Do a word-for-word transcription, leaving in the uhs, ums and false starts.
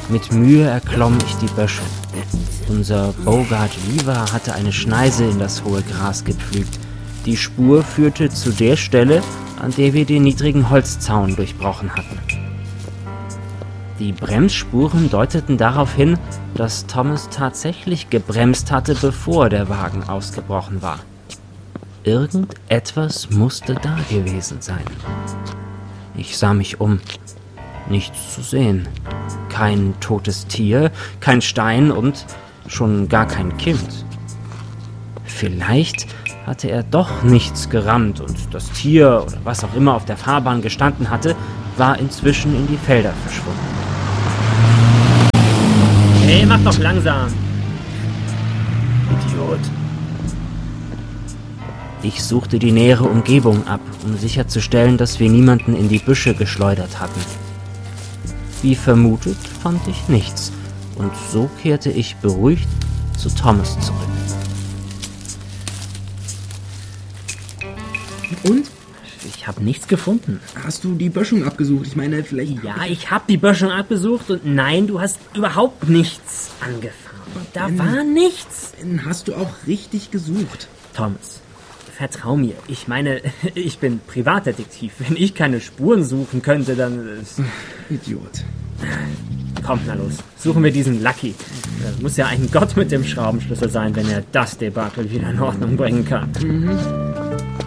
Mit Mühe erklomm ich die Böschung. Unser Bogart Viva hatte eine Schneise in das hohe Gras gepflügt. Die Spur führte zu der Stelle, an der wir den niedrigen Holzzaun durchbrochen hatten. Die Bremsspuren deuteten darauf hin, dass Thomas tatsächlich gebremst hatte, bevor der Wagen ausgebrochen war. Irgendetwas musste da gewesen sein. Ich sah mich um. Nichts zu sehen. Kein totes Tier, kein Stein und schon gar kein Kind. Vielleicht hatte er doch nichts gerammt und das Tier oder was auch immer auf der Fahrbahn gestanden hatte, war inzwischen in die Felder verschwunden. Hey, mach doch langsam! Idiot. Ich suchte die nähere Umgebung ab, um sicherzustellen, dass wir niemanden in die Büsche geschleudert hatten. Wie vermutet, fand ich nichts, und so kehrte ich beruhigt zu Thomas zurück. Und? Ich habe nichts gefunden. Hast du die Böschung abgesucht? Ich meine, vielleicht... Ja, ich habe die Böschung abgesucht und nein, du hast überhaupt nichts angefahren. Da Dann- war nichts. Dann hast du auch richtig gesucht. Thomas, vertrau mir. Ich meine, ich bin Privatdetektiv. Wenn ich keine Spuren suchen könnte, dann... äh, Idiot. Komm, na los. Suchen wir diesen Lucky. Das muss ja ein Gott mit dem Schraubenschlüssel sein, wenn er das Debakel wieder in Ordnung bringen kann. Mhm.